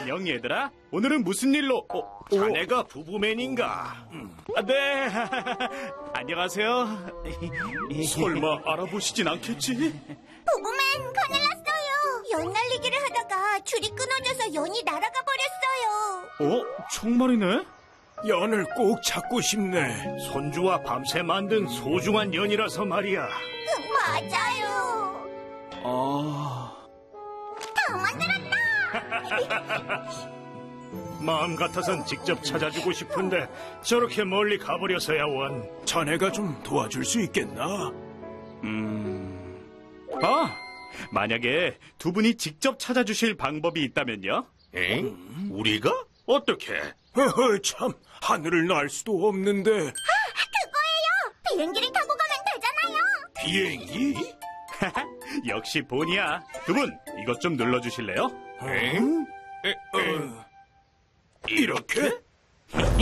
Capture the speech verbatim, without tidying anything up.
안녕 얘들아. 오늘은 무슨 일로? 어, 자네가 부부맨인가? 아, 네. 안녕하세요. 설마 알아보시진 않겠지? 부부맨 큰일 났어요. 연 날리기를 하다가 줄이 끊어져서 연이 날아가 버렸어요. 어? 정말이네? 연을 꼭 찾고 싶네. 손주와 밤새 만든 소중한 연이라서 말이야. 응, 맞아요. 아... 다 만들었다. 마음 같아선 직접 찾아주고 싶은데 저렇게 멀리 가버려서야 원. 자네가 좀 도와줄 수 있겠나? 음... 아! 만약에 두 분이 직접 찾아주실 방법이 있다면요? 엥? 우리가? 어떻게? 허허, 참, 하늘을 날 수도 없는데. 그거예요. 비행기를 타고 가면 되잖아요. 비행기? 역시 본이야. 두 분, 이것 좀 눌러주실래요? 엥? 에, 어. 이렇게?